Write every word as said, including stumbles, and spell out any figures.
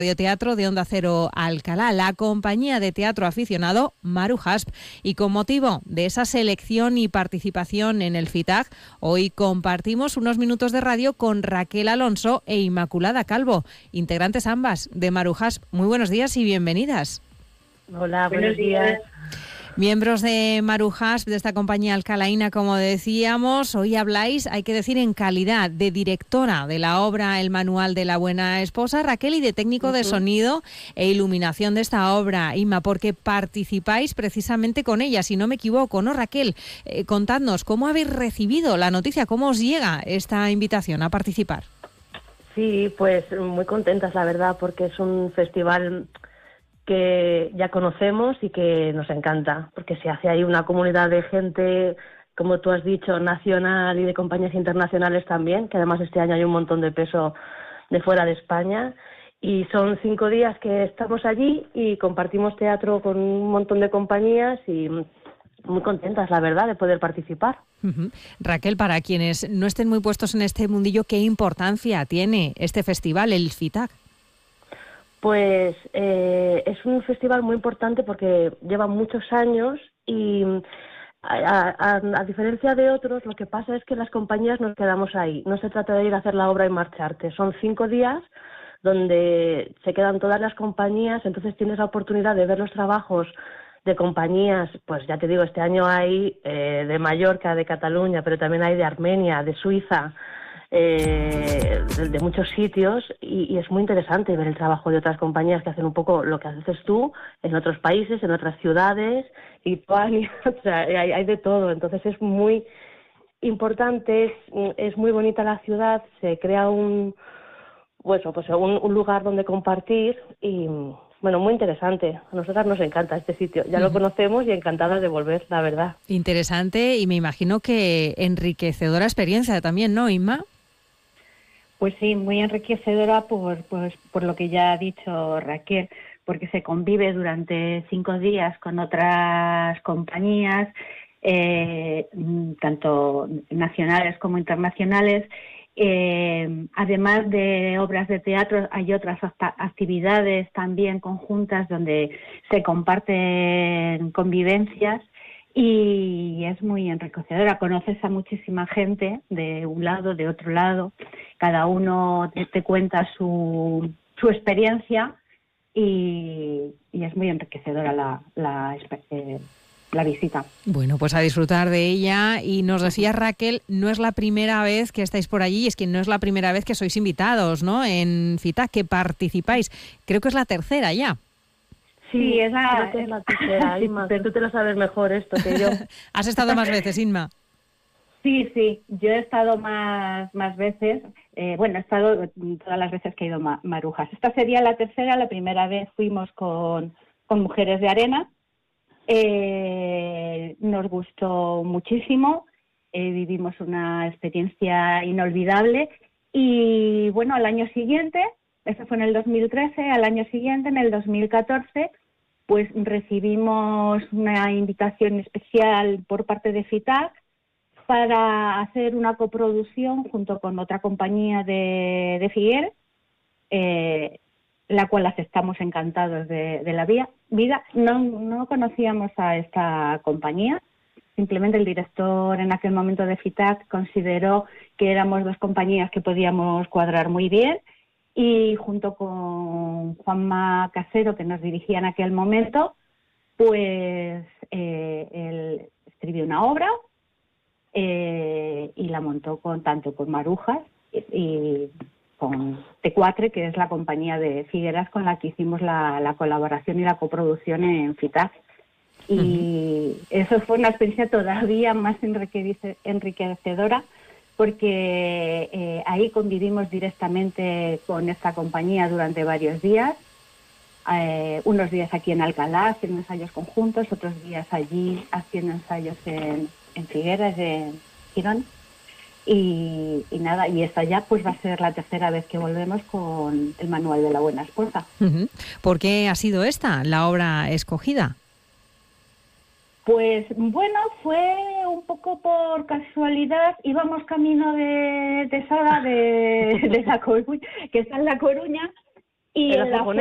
Radioteatro de Onda Cero Alcalá, la compañía de teatro aficionado Maru Hasp. Y con motivo de esa selección y participación en el FITAC, hoy compartimos unos minutos de radio con Raquel Alonso e Inmaculada Calvo, integrantes ambas de Maru Hasp. Muy buenos días y bienvenidas. Hola, buenos, buenos días. días. Miembros de Maru Hasp, de esta compañía alcalaína, como decíamos, hoy habláis, hay que decir, en calidad de directora de la obra El Manual de la Buena Esposa, Raquel, y de técnico uh-huh. de sonido e iluminación de esta obra, Inma, porque participáis precisamente con ella, si no me equivoco, ¿no, Raquel? Eh, contadnos, ¿cómo habéis recibido la noticia? ¿Cómo os llega esta invitación a participar? Sí, pues muy contentas, la verdad, porque es un festival que ya conocemos y que nos encanta, porque se hace ahí una comunidad de gente, como tú has dicho, nacional y de compañías internacionales también, que además este año hay un montón de peso de fuera de España, y son cinco días que estamos allí y compartimos teatro con un montón de compañías y muy contentas, la verdad, de poder participar. Uh-huh. Raquel, para quienes no estén muy puestos en este mundillo, ¿qué importancia tiene este festival, el FITAC? Pues eh, es un festival muy importante porque lleva muchos años y a, a, a diferencia de otros, lo que pasa es que las compañías nos quedamos ahí. No se trata de ir a hacer la obra y marcharte. Son cinco días donde se quedan todas las compañías, entonces tienes la oportunidad de ver los trabajos de compañías, pues ya te digo, este año hay eh, de Mallorca, de Cataluña, pero también hay de Armenia, de Suiza, Eh, de, de muchos sitios y, y es muy interesante ver el trabajo de otras compañías que hacen un poco lo que haces tú en otros países, en otras ciudades, Lituania, o sea, hay, hay de todo, entonces es muy importante, es, es muy bonita la ciudad, se crea un, bueno, pues un, un lugar donde compartir y bueno, muy interesante. A nosotras nos encanta este sitio. Ya uh-huh. lo conocemos y encantadas de volver, la verdad. Interesante y me imagino que enriquecedora experiencia también, ¿no, Inma? Pues sí, muy enriquecedora por, pues, por lo que ya ha dicho Raquel, porque se convive durante cinco días con otras compañías, eh, tanto nacionales como internacionales. Eh, además de obras de teatro, hay otras actividades también conjuntas donde se comparten convivencias y es muy enriquecedora. Conoces a muchísima gente de un lado, de otro lado, cada uno te, te cuenta su, su experiencia y, y es muy enriquecedora la, la experiencia. la visita. Bueno, pues a disfrutar de ella. Y nos decía Raquel, no es la primera vez que estáis por allí, es que no es la primera vez que sois invitados, ¿no? En FITAC, que participáis. Creo que es la tercera ya. Sí, es la, creo que es la tercera, Inma, pero tú te lo sabes mejor esto que yo. ¿Has estado más veces, Inma? Sí, sí, yo he estado más, más veces. Eh, bueno, he estado todas las veces que he ido a Maru Hasp. Esta sería la tercera, la primera vez fuimos con, con Mujeres de Arena. Eh, nos gustó muchísimo, eh, vivimos una experiencia inolvidable y bueno, al año siguiente, eso fue en el dos mil trece, al año siguiente, en el dos mil catorce, pues recibimos una invitación especial por parte de FITAC para hacer una coproducción junto con otra compañía de, de Figueres, eh, la cual aceptamos encantados de, de la vía, vida. No, no conocíamos a esta compañía, simplemente el director en aquel momento de FITAC consideró que éramos dos compañías que podíamos cuadrar muy bien y junto con Juanma Casero, que nos dirigía en aquel momento, pues eh, él escribió una obra eh, y la montó con tanto con Maru Hasp y, y con T cuatro, que es la compañía de Figueras con la que hicimos la, la colaboración y la coproducción en FITAC. Y uh-huh. eso fue una experiencia todavía más enriquecedora porque eh, ahí convivimos directamente con esta compañía durante varios días, eh, unos días aquí en Alcalá haciendo ensayos conjuntos, otros días allí haciendo ensayos en, en Figueras, en Girón. Y, y nada, y esta ya pues va a ser la tercera vez que volvemos con el Manual de la Buena Esposa. Uh-huh. ¿Por qué ha sido esta la obra escogida? Pues bueno, fue un poco por casualidad. Íbamos camino de, de Sada, de, de La Coruña, que está en La Coruña, Y Era en la japonés.